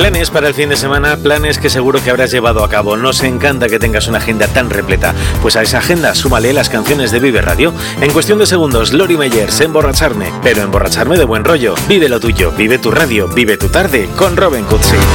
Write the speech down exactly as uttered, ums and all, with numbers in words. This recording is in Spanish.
Planes para el fin de semana, planes que seguro que habrás llevado a cabo. Nos encanta que tengas una agenda tan repleta. Pues a esa agenda súmale las canciones de Vive Radio. En cuestión de segundos, Lori Meyers, Emborracharme. Pero emborracharme de buen rollo. Vive lo tuyo, vive tu radio, vive tu tarde con Robin Cutsi.